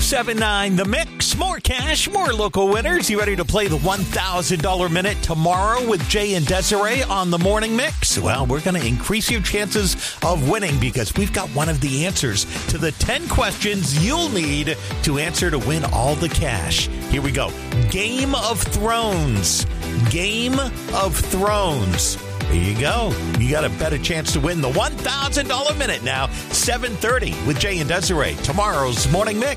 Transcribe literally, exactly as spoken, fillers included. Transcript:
seven nine The Mix. More cash, more local winners. You ready to play the one thousand dollars minute tomorrow with Jay and Desiree on the Morning Mix? Well, we're going to increase your chances of winning because we've got one of the answers to the ten questions you'll need to answer to win all the cash. Here we go. Game of Thrones. Game of Thrones. There you go. You got a better chance to win the one thousand dollars minute now. seven thirty with Jay and Desiree. Tomorrow's Morning Mix.